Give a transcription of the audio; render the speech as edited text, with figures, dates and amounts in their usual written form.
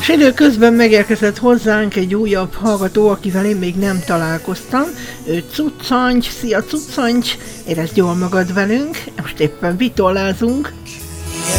Időközben megérkezett hozzánk egy újabb hallgató, akivel én még nem találkoztam. Ő Cuccancs, szia Cuccancs, érezd jól magad velünk, most éppen vitorlázunk.